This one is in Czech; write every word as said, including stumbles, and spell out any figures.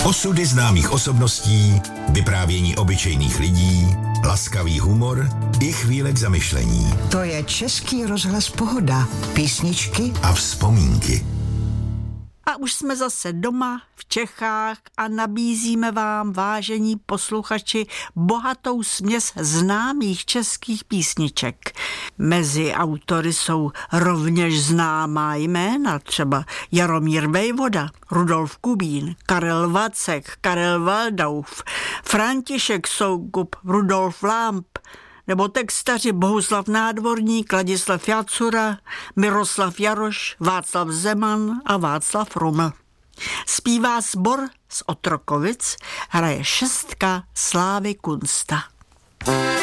Osudy známých osobností, vyprávění obyčejných lidí, laskavý humor i chvíle k zamyšlení. To je Český rozhlas Pohoda. Písničky a vzpomínky. A už jsme zase doma v Čechách a nabízíme vám, vážení posluchači, bohatou směs známých českých písniček. Mezi autory jsou rovněž známá jména, třeba Jaromír Vejvoda, Rudolf Kubín, Karel Vacek, Karel Waldauf, František Soukup, Rudolf Lamp, nebo textaři Bohuslav Nádvorník, Ladislav Jacura, Miroslav Jaroš, Václav Zeman a Václav Ruml. Zpívá sbor z Otrokovic, hraje šestka Slávy Kunsta.